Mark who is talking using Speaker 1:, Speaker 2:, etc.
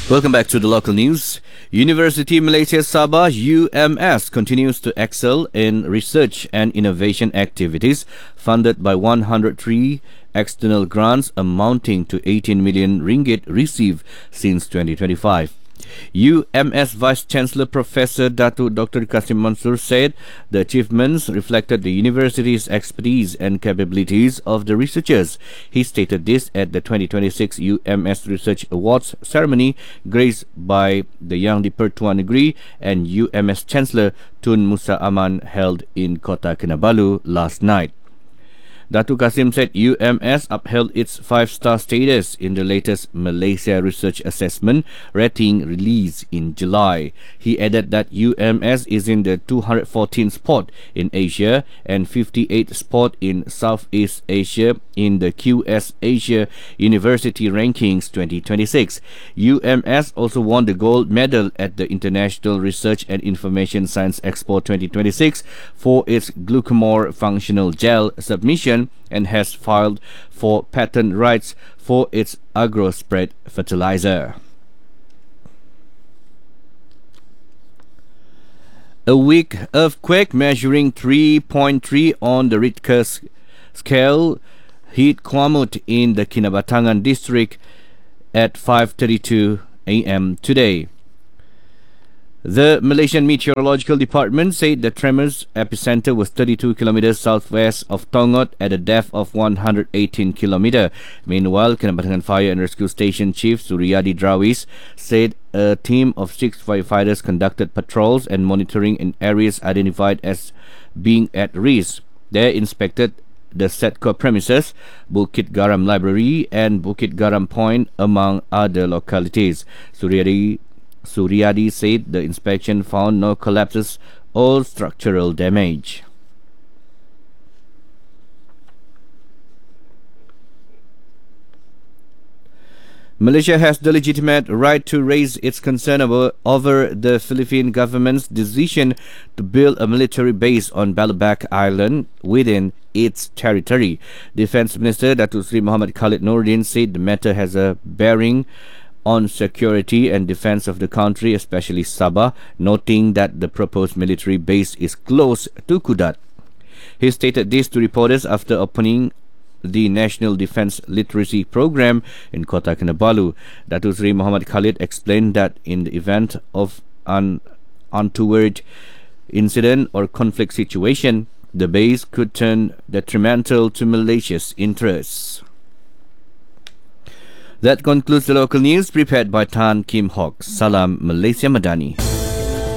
Speaker 1: Welcome back to the local news. University Malaysia Sabah UMS continues to excel in research and innovation activities funded by 103 external grants amounting to 18 million ringgit received since 2025. UMS Vice Chancellor Professor Datuk Dr. Kasim Mansur said the achievements reflected the university's expertise and capabilities of the researchers. He stated this at the 2026 UMS Research Awards ceremony graced by the Yang di-Pertuan Negeri and UMS Chancellor Tun Musa Aman held in Kota Kinabalu last night. Datuk Kasim said UMS upheld its 5-star status in the latest Malaysia Research Assessment rating released in July. He added that UMS is in the 214th spot in Asia and 58th spot in Southeast Asia in the QS Asia University Rankings 2026. UMS also won the gold medal at the International Research and Information Science Expo 2026 for its glucomore functional gel submission and has filed for patent rights for its AgroSpread fertilizer. A weak earthquake measuring 3.3 on the Richter scale hit Kuamut in the Kinabatangan district at 5:32 a.m. today. The Malaysian Meteorological Department said the tremor's epicenter was 32 kilometers southwest of Tongot at a depth of 118 kilometers. Meanwhile, Kinabatangan Fire and Rescue Station Chief Suryadi Drawis said a team of 6 firefighters conducted patrols and monitoring in areas identified as being at risk. They inspected the SETCO premises, Bukit Garam Library and Bukit Garam Point, among other localities. Suryadi said the inspection found no collapses or structural damage. Malaysia has the legitimate right to raise its concern over the Philippine government's decision to build a military base on Balabac Island within its territory. Defence Minister Datuk Seri Muhammad Khalid Nordin said the matter has a bearing on security and defence of the country, especially Sabah, noting that the proposed military base is close to Kudat. He stated this to reporters after opening the National Defence Literacy Program in Kota Kinabalu. Datuk Seri Muhammad Khalid explained that in the event of an untoward incident or conflict situation, the base could turn detrimental to Malaysia's interests. That concludes the local news prepared by Tan Kim Hock. Salam Malaysia Madani.